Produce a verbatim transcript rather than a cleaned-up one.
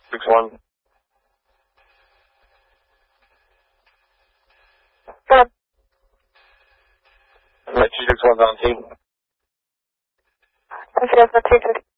six one. Good. My two six one's on team. If it is the two two.